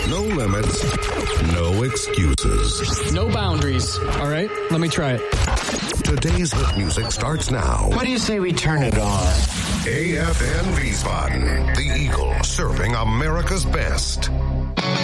No limits, no excuses. No boundaries. All right, let me try it. Today's hit music starts now. What do you say we turn it on? AFN Wiesbaden, the Eagle, serving America's best.